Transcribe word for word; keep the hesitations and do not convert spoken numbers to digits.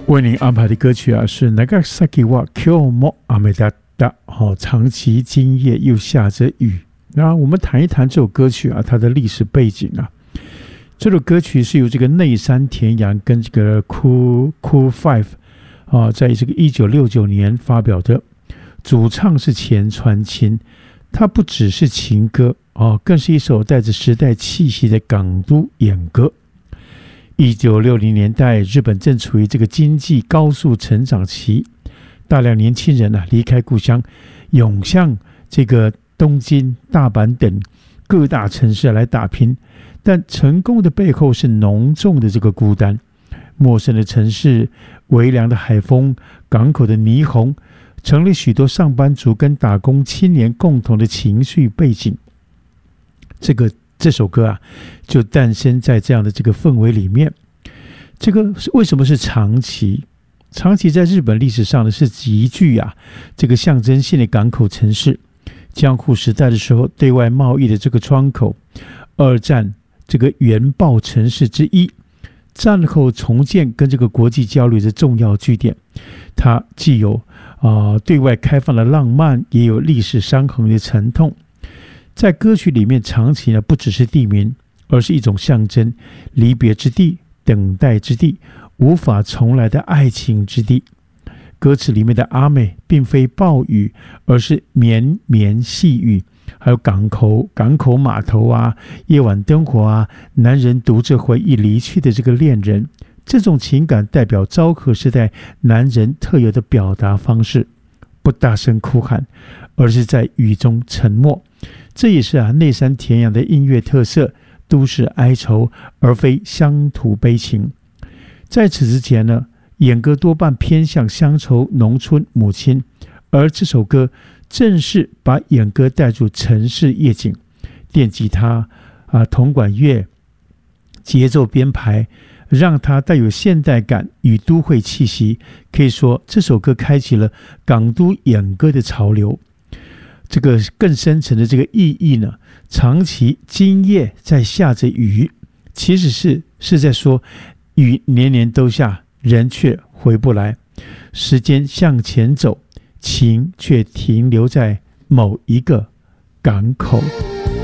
为您安排的歌曲啊是Nagasaki wa Kyomo Amedata，哦，长崎今夜又下着雨。那我们谈一谈这首歌曲啊，它的历史背景啊。这首歌曲是由这个内山田洋跟这个 Cool Cool Five 啊，在这个一九六九年发表的，主唱是前川清。它不只是情歌啊，更是一首带着时代气息的港都演歌。一九六零年代，日本正处于这个经济高速成长期，大量年轻人啊离开故乡，涌向这个东京、大阪等各大城市来打拼。但成功的背后是浓重的这个孤单，陌生的城市、微凉的海风、港口的霓虹，成了许多上班族跟打工青年共同的情绪背景。这个这首歌啊，就诞生在这样的这个氛围里面。这个为什么是长崎？长崎在日本历史上呢是极具啊这个象征性的港口城市。江户时代的时候，对外贸易的这个窗口，二战这个原爆城市之一，战后重建跟这个国际交流的重要据点。它既有啊、呃、对外开放的浪漫，也有历史伤痕的沉痛。在歌曲里面，长崎呢不只是地名，而是一种象征，离别之地、等待之地、无法重来的爱情之地。歌词里面的阿美并非暴雨，而是绵绵细雨，还有港口、港口码头啊，夜晚灯火啊，男人读着回忆离去的这个恋人，这种情感代表昭和时代男人特有的表达方式，不大声哭喊，而是在雨中沉默。这也是啊内山田洋的音乐特色，都市哀愁而非乡土悲情。在此之前呢，演歌多半偏向乡愁农村母亲，而这首歌正是把演歌带入城市夜景，电吉他啊、铜管乐、节奏编排，让它带有现代感与都会气息。可以说，这首歌开启了港都演歌的潮流。这个更深层的这个意义呢，长崎今夜在下着雨，其实是是在说雨年年都下，人却回不来，时间向前走，情却停留在某一个港口。